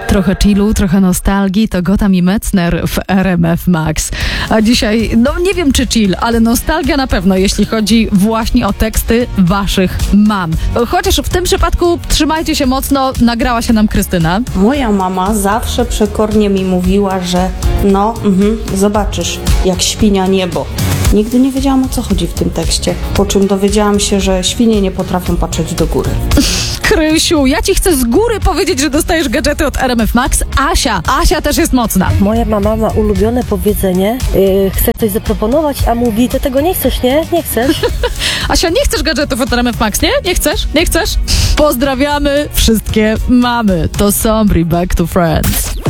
Trochę chillu, trochę nostalgii, to Gotham i Metzner w RMF Max. A dzisiaj, nie wiem czy chill, ale nostalgia na pewno, jeśli chodzi właśnie o teksty waszych mam. Chociaż w tym przypadku trzymajcie się mocno, nagrała się nam Krystyna. Moja mama zawsze przekornie mi mówiła, że zobaczysz, jak świnia niebo. Nigdy nie wiedziałam, o co chodzi w tym tekście, po czym dowiedziałam się, że świnie nie potrafią patrzeć do góry. Krysiu, ja ci chcę z góry powiedzieć, że dostajesz gadżety od RMF Max. Asia też jest mocna. Moja mama ma ulubione powiedzenie, chce coś zaproponować, a mówi, ty tego nie chcesz, nie? Nie chcesz. Asia, nie chcesz gadżetów od RMF Max, nie? Nie chcesz? Nie chcesz? Pozdrawiamy wszystkie mamy. To Sombri, Back to Friends.